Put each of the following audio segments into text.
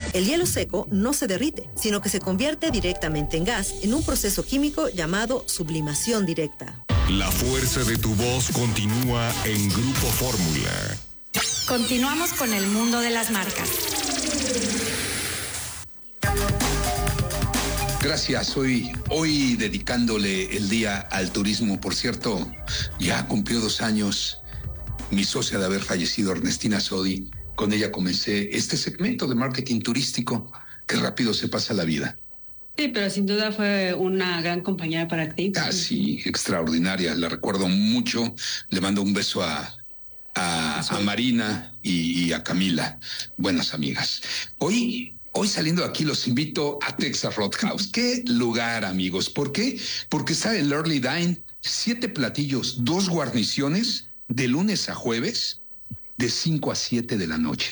El hielo seco no se derrite, sino que se convierte directamente en gas en un proceso químico llamado sublimación directa. La fuerza de tu voz continúa en Grupo Fórmula. Continuamos con el mundo de las marcas. Gracias, hoy dedicándole el día al turismo. Por cierto, ya cumplió 2 años mi socia de haber fallecido, Ernestina Sodi. Con ella comencé este segmento de marketing turístico. Qué rápido se pasa la vida. Sí, pero sin duda fue una gran compañera para ti. Ah, sí, extraordinaria. La recuerdo mucho. Le mando un beso a Marina y a Camila. Buenas amigas. Hoy saliendo de aquí los invito a Texas Roadhouse. Qué lugar, amigos. ¿Por qué? Porque está el Early Dine, 7 platillos, 2 guarniciones, de lunes a jueves, de 5 a 7 de la noche,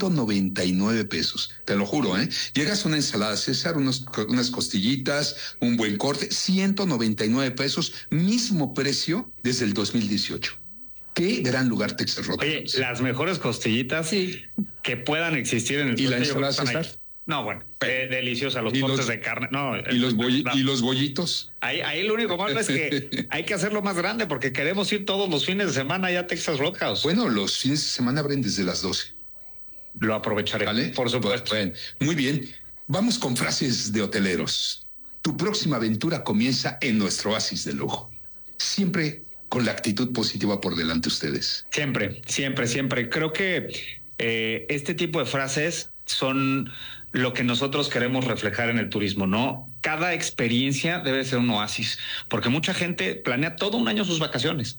199 pesos. Te lo juro, ¿eh? Llegas a una ensalada César, unas costillitas, un buen corte, 199 pesos, mismo precio desde el 2018. Qué gran lugar Texas Roadhouse. Oye, las mejores costillitas que puedan existir en el... ¿Y la ensalada César? No, bueno, deliciosa, los cortes de carne. No, ¿Y los bollitos? Ahí lo único malo es que hay que hacerlo más grande porque queremos ir todos los fines de semana allá a Texas Roadhouse. Bueno, los fines de semana abren desde las 12. Lo aprovecharé, ¿vale? Por supuesto. Bueno, muy bien. Vamos con frases de hoteleros. Tu próxima aventura comienza en nuestro oasis de lujo. Siempre con la actitud positiva por delante ustedes. Siempre. Creo que este tipo de frases son lo que nosotros queremos reflejar en el turismo, ¿no? Cada experiencia debe ser un oasis, porque mucha gente planea todo un año sus vacaciones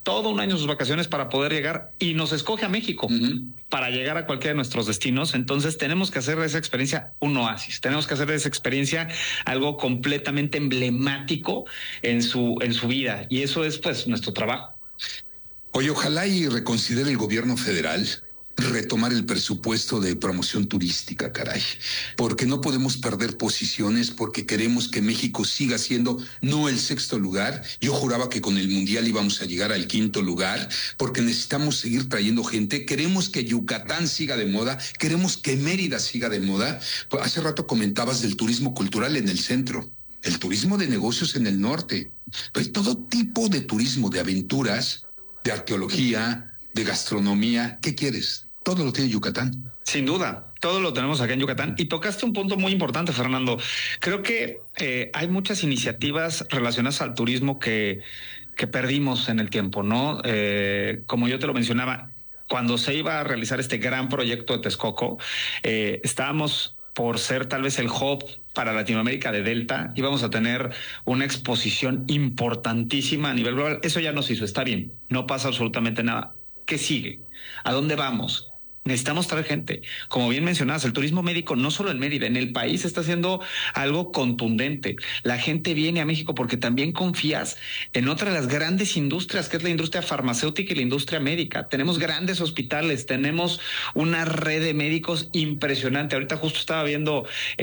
para poder llegar y nos escoge a México para llegar a cualquiera de nuestros destinos. Entonces tenemos que hacer de esa experiencia un oasis, tenemos que hacer de esa experiencia algo completamente emblemático en su vida, y eso es pues nuestro trabajo. Oye, ojalá y reconsidere el gobierno federal retomar el presupuesto de promoción turística, caray, porque no podemos perder posiciones, porque queremos que México siga siendo no el 6º lugar. Yo juraba que con el Mundial íbamos a llegar al 5º lugar, porque necesitamos seguir trayendo gente. Queremos que Yucatán siga de moda, queremos que Mérida siga de moda. Pues hace rato comentabas del turismo cultural en el centro, el turismo de negocios en el norte, pues todo tipo de turismo, de aventuras, de arqueología, de gastronomía. ¿Qué quieres? Todo lo tiene Yucatán. Sin duda, todo lo tenemos acá en Yucatán. Y tocaste un punto muy importante, Fernando. Creo que hay muchas iniciativas relacionadas al turismo que perdimos en el tiempo, ¿no? Como yo te lo mencionaba, cuando se iba a realizar este gran proyecto de Texcoco, estábamos por ser tal vez el hub para Latinoamérica de Delta. Íbamos a tener una exposición importantísima a nivel global. Eso ya nos hizo, está bien, no pasa absolutamente nada. ¿Qué sigue? ¿A dónde vamos? Necesitamos traer gente. Como bien mencionabas, el turismo médico, no solo en Mérida, en el país está haciendo algo contundente. La gente viene a México porque también confías en otra de las grandes industrias, que es la industria farmacéutica y la industria médica. Tenemos grandes hospitales, tenemos una red de médicos impresionante. Ahorita justo estaba viendo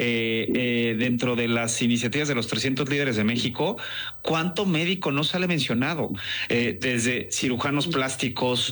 dentro de las iniciativas de los 300 líderes de México, cuánto médico no sale mencionado. Desde cirujanos plásticos,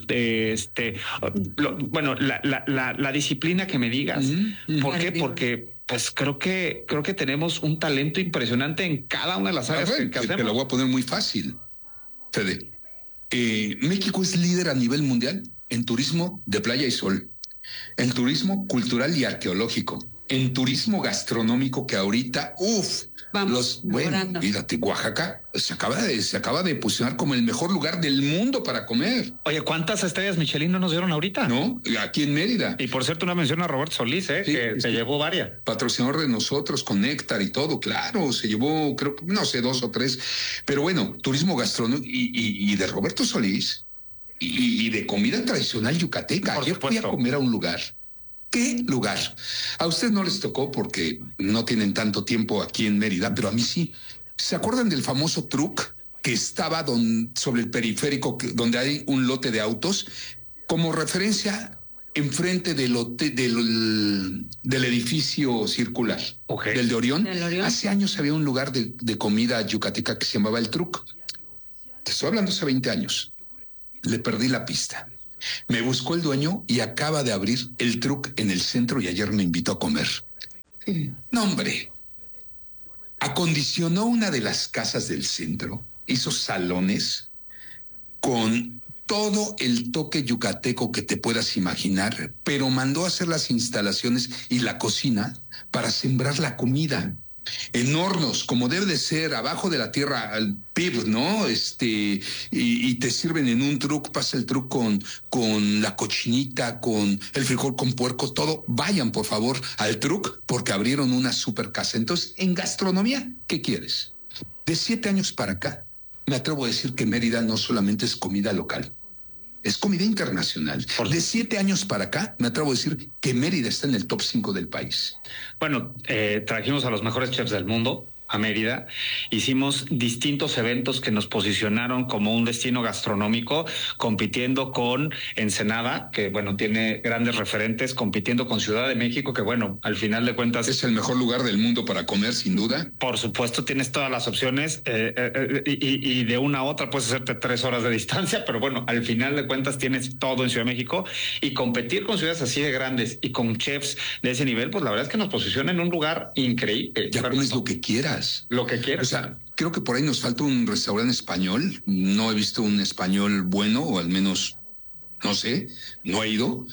la disciplina que me digas. ¿Por qué? Porque pues creo que tenemos un talento impresionante en cada una de las áreas que hacemos. Te lo voy a poner muy fácil, Fede. México es líder a nivel mundial en turismo de playa y sol, en turismo cultural y arqueológico, en turismo gastronómico, que ahorita, fíjate, Oaxaca se acaba de posicionar como el mejor lugar del mundo para comer. Oye, ¿cuántas estrellas Michelin no nos dieron ahorita? No, aquí en Mérida. Y por cierto, una mención a Roberto Solís, que se llevó varias. Patrocinador de nosotros con Néctar y todo, claro, se llevó, creo que, no sé, 2 o 3. Pero bueno, turismo gastronómico y de Roberto Solís y de comida tradicional yucateca. Ayer fui a comer a un lugar. ¿Qué lugar? A ustedes no les tocó porque no tienen tanto tiempo aquí en Mérida, pero a mí sí. ¿Se acuerdan del famoso truck que estaba sobre el periférico, donde hay un lote de autos? Como referencia, enfrente del edificio circular, del de Orión. Hace años había un lugar de comida yucateca que se llamaba El Truc. Te estoy hablando hace 20 años. Le perdí la pista. Me buscó el dueño y acaba de abrir El Truc en el centro y ayer me invitó a comer. No, hombre. Acondicionó una de las casas del centro, hizo salones con todo el toque yucateco que te puedas imaginar, pero mandó a hacer las instalaciones y la cocina para sembrar la comida. En hornos, como debe de ser, abajo de la tierra, al PIB, ¿no? Y te sirven en un truck, pasa el truck con la cochinita, con el frijol con puerco, todo. Vayan, por favor, al truck, porque abrieron una super casa. Entonces, en gastronomía, ¿qué quieres? De 7 años para acá, me atrevo a decir que Mérida no solamente es comida local, es comida internacional. De 7 años para acá, me atrevo a decir que Mérida está en el top 5 del país. Bueno, trajimos a los mejores chefs del mundo a Mérida, hicimos distintos eventos que nos posicionaron como un destino gastronómico, compitiendo con Ensenada, que bueno, tiene grandes referentes, compitiendo con Ciudad de México, que bueno, al final de cuentas es el mejor lugar del mundo para comer, sin duda. Por supuesto, tienes todas las opciones y de una a otra puedes hacerte 3 horas de distancia, pero bueno, al final de cuentas tienes todo en Ciudad de México, y competir con ciudades así de grandes y con chefs de ese nivel, pues la verdad es que nos posiciona en un lugar increíble. Ya comes lo que quieras. Lo que quieras. O sea, creo que por ahí nos falta un restaurante español. No he visto un español bueno, o al menos, no sé, no he ido,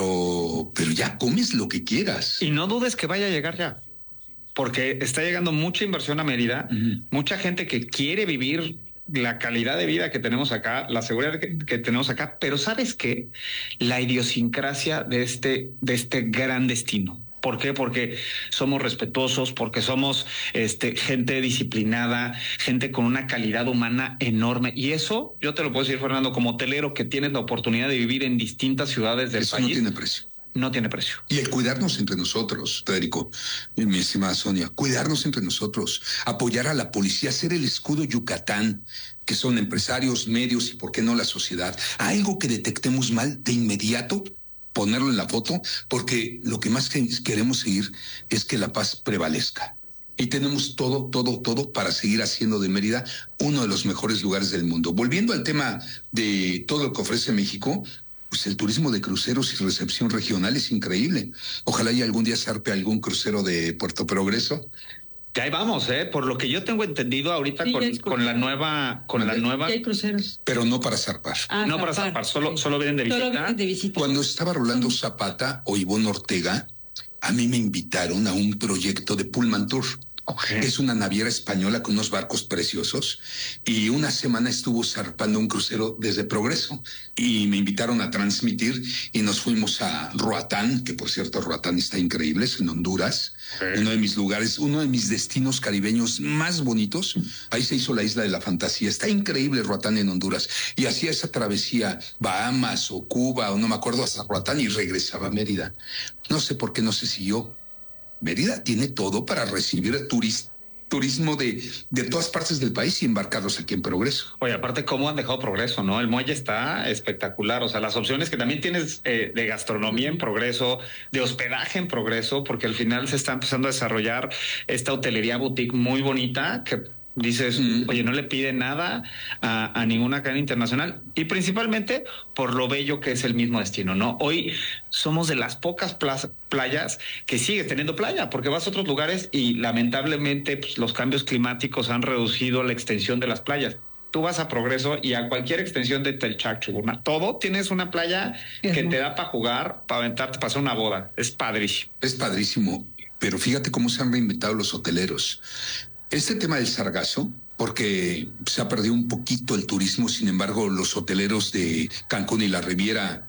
pero ya comes lo que quieras. Y no dudes que vaya a llegar ya, porque está llegando mucha inversión a Mérida, mucha gente que quiere vivir la calidad de vida que tenemos acá, la seguridad que tenemos acá, pero ¿sabes qué? La idiosincrasia de este gran destino. ¿Por qué? Porque somos respetuosos, porque somos gente disciplinada, gente con una calidad humana enorme. Y eso, yo te lo puedo decir, Fernando, como hotelero que tienes la oportunidad de vivir en distintas ciudades del país. No tiene precio. No tiene precio. Y el cuidarnos entre nosotros, Federico, mi estimada Sonia, cuidarnos entre nosotros, apoyar a la policía, ser el escudo Yucatán, que son empresarios, medios y, ¿por qué no, la sociedad? Algo que detectemos mal de inmediato, ponerlo en la foto, porque lo que más queremos seguir es que la paz prevalezca. Y tenemos todo para seguir haciendo de Mérida uno de los mejores lugares del mundo. Volviendo al tema de todo lo que ofrece México, pues el turismo de cruceros y recepción regional es increíble. Ojalá y algún día se arpe algún crucero de Puerto Progreso. Ya ahí vamos, por lo que yo tengo entendido ahorita, sí, con la nueva. Ya hay cruceros. Pero no para zarpar. No para zarpar, solo vienen de visita. Solo vienen de visita. Cuando estaba Rolando Zapata o Ivonne Ortega, a mí me invitaron a un proyecto de Pullman Tour. Okay. Es una naviera española con unos barcos preciosos, y una semana estuvo zarpando un crucero desde Progreso, y me invitaron a transmitir, y nos fuimos a Roatán, que por cierto Roatán está increíble, es en Honduras, uno de mis lugares, uno de mis destinos caribeños más bonitos. Ahí se hizo la Isla de la Fantasía, está increíble Roatán en Honduras, y hacía esa travesía Bahamas o Cuba o no me acuerdo, hasta Roatán, y regresaba a Mérida. No sé por qué no se siguió. Mérida tiene todo para recibir turismo de todas partes del país y embarcarlos aquí en Progreso. Oye, aparte, ¿cómo han dejado Progreso, no? El muelle está espectacular. O sea, las opciones que también tienes de gastronomía en Progreso, de hospedaje en Progreso, porque al final se está empezando a desarrollar esta hotelería boutique muy bonita que dices, oye, no le pide nada a ninguna cadena internacional, y principalmente por lo bello que es el mismo destino, ¿no? Hoy somos de las pocas playas que sigues teniendo playa, porque vas a otros lugares y lamentablemente pues, los cambios climáticos han reducido la extensión de las playas. Tú vas a Progreso y a cualquier extensión de Telchac, Chuburná, todo tienes una playa que te da para jugar, para aventarte, para hacer una boda. Es padrísimo. Es padrísimo, pero fíjate cómo se han reinventado los hoteleros. Este tema del sargazo, porque se ha perdido un poquito el turismo, sin embargo, los hoteleros de Cancún y la Riviera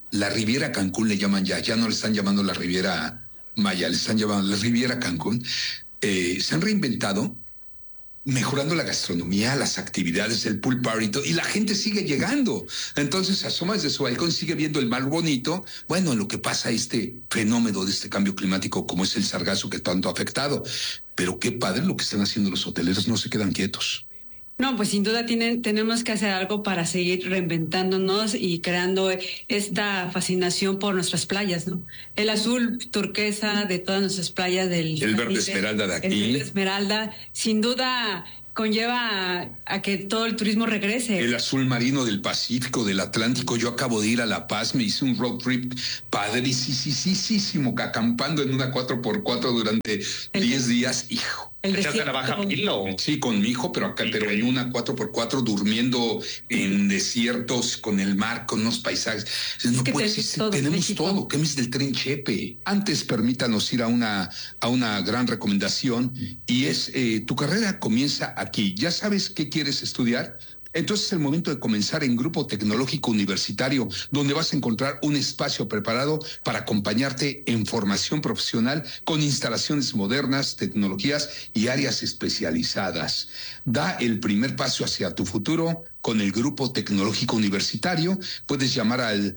Cancún le llaman ya no le están llamando la Riviera Maya, le están llamando la Riviera Cancún, se han reinventado, mejorando la gastronomía, las actividades, el pool party, y la gente sigue llegando. Entonces asomas de su balcón, sigue viendo el mar bonito. Bueno, en lo que pasa este fenómeno de este cambio climático, como es el sargazo que tanto ha afectado. Pero qué padre lo que están haciendo los hoteleros, no se quedan quietos. No, pues sin duda tenemos que hacer algo para seguir reinventándonos y creando esta fascinación por nuestras playas, ¿no? El azul turquesa de todas nuestras playas del el verde esmeralda de aquí. El verde esmeralda, sin duda, conlleva a que todo el turismo regrese. El azul marino del Pacífico, del Atlántico. Yo acabo de ir a La Paz, me hice un road trip padricísimo, acampando en una 4x4 durante 10 días, hijo. ¿Echaste la baja Pilo? Sí, con mi hijo, pero en una 4x4 durmiendo en desiertos, con el mar, con unos paisajes. No puede existir, tenemos todo. ¿Qué me dice del tren Chepe? Antes, permítanos ir a una gran recomendación, y es, tu carrera comienza aquí. ¿Ya sabes qué quieres estudiar? Entonces es el momento de comenzar en Grupo Tecnológico Universitario, donde vas a encontrar un espacio preparado para acompañarte en formación profesional con instalaciones modernas, tecnologías y áreas especializadas. Da el primer paso hacia tu futuro con el Grupo Tecnológico Universitario. Puedes llamar al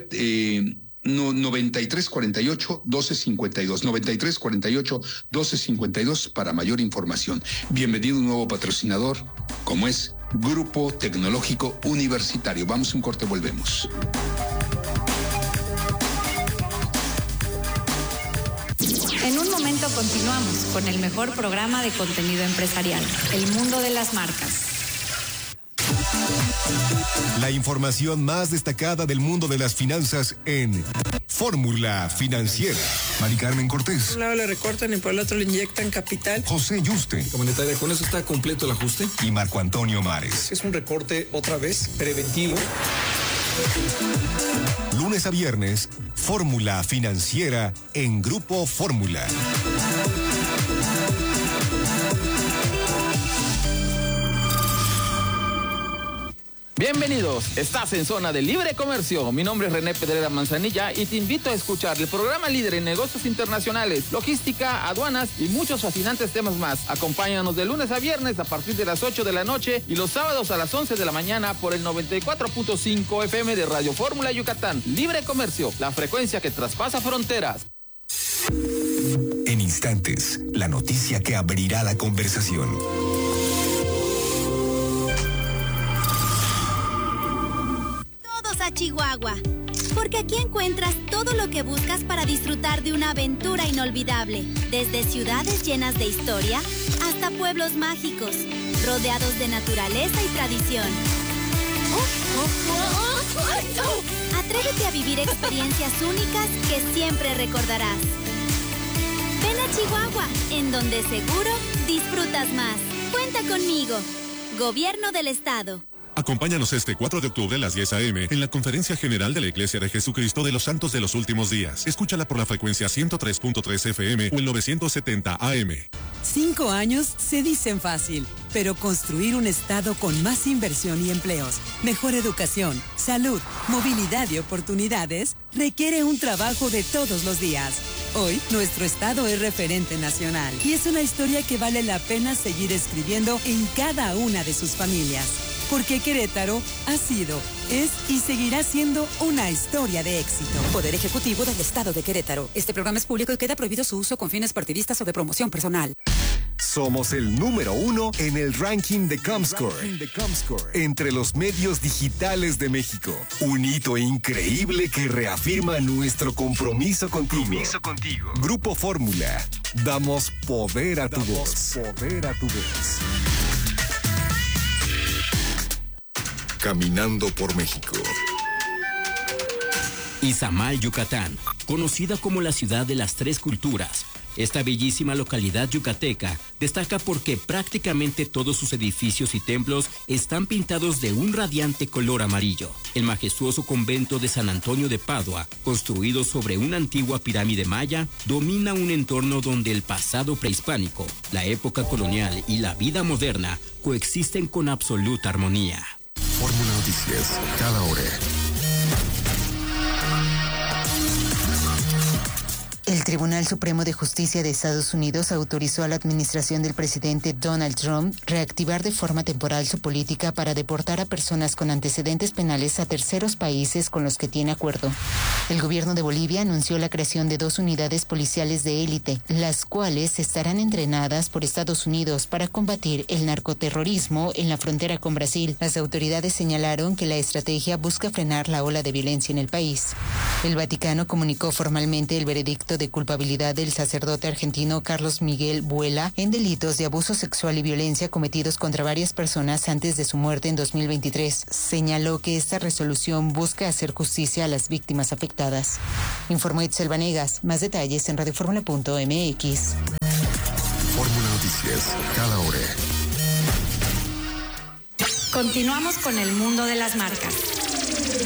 9348-1252, 9348-1252 para mayor información. Bienvenido a un nuevo patrocinador, como es Grupo Tecnológico Universitario. Vamos a un corte, volvemos. En un momento continuamos con el mejor programa de contenido empresarial, El Mundo de las Marcas. La información más destacada del mundo de las finanzas en Fórmula Financiera. Mari Carmen Cortés. Por un lado le recortan y por el otro le inyectan capital. José Yuste. Comunitaria, ¿con eso está completo el ajuste? Y Marco Antonio Mares. Es un recorte otra vez preventivo. Lunes a viernes, Fórmula Financiera en Grupo Fórmula. Bienvenidos, estás en Zona de Libre Comercio. Mi nombre es René Pedrera Manzanilla y te invito a escuchar el programa líder en negocios internacionales, logística, aduanas y muchos fascinantes temas más. Acompáñanos de lunes a viernes a partir de las 8 de la noche y los sábados a las 11 de la mañana por el 94.5 FM de Radio Fórmula Yucatán. Libre Comercio, la frecuencia que traspasa fronteras. En instantes, la noticia que abrirá la conversación. A Chihuahua, porque aquí encuentras todo lo que buscas para disfrutar de una aventura inolvidable, desde ciudades llenas de historia hasta pueblos mágicos, rodeados de naturaleza y tradición. Atrévete a vivir experiencias únicas que siempre recordarás. Ven a Chihuahua, en donde seguro disfrutas más. Cuenta conmigo. Gobierno del Estado. Acompáñanos este 4 de octubre a las 10 a.m. en la Conferencia General de la Iglesia de Jesucristo de los Santos de los Últimos Días. Escúchala por la frecuencia 103.3 FM o el 970 AM. 5 años se dicen fácil, pero construir un estado con más inversión y empleos, mejor educación, salud, movilidad y oportunidades requiere un trabajo de todos los días. Hoy, nuestro estado es referente nacional y es una historia que vale la pena seguir escribiendo en cada una de sus familias. Porque Querétaro ha sido, es y seguirá siendo una historia de éxito. Poder Ejecutivo del Estado de Querétaro. Este programa es público y queda prohibido su uso con fines partidistas o de promoción personal. Somos el número 1 en el ranking de Comscore. Entre los medios digitales de México. Un hito increíble que reafirma nuestro compromiso contigo. Grupo Fórmula. Damos poder a tu voz. Caminando por México. Izamal, Yucatán, conocida como la ciudad de las tres culturas. Esta bellísima localidad yucateca destaca porque prácticamente todos sus edificios y templos están pintados de un radiante color amarillo. El majestuoso convento de San Antonio de Padua, construido sobre una antigua pirámide maya, domina un entorno donde el pasado prehispánico, la época colonial y la vida moderna coexisten con absoluta armonía. Fórmula Noticias, cada hora. El Tribunal Supremo de Justicia de Estados Unidos autorizó a la administración del presidente Donald Trump reactivar de forma temporal su política para deportar a personas con antecedentes penales a terceros países con los que tiene acuerdo. El gobierno de Bolivia anunció la creación de 2 unidades policiales de élite, las cuales estarán entrenadas por Estados Unidos para combatir el narcoterrorismo en la frontera con Brasil. Las autoridades señalaron que la estrategia busca frenar la ola de violencia en el país. El Vaticano comunicó formalmente el veredicto de culpabilidad culpabilidad del sacerdote argentino Carlos Miguel Buela en delitos de abuso sexual y violencia cometidos contra varias personas antes de su muerte en 2023. Señaló que esta resolución busca hacer justicia a las víctimas afectadas. Informó Itzel Vanegas. Más detalles en radioformula.mx. Fórmula Noticias, cada hora. Continuamos con el mundo de las marcas.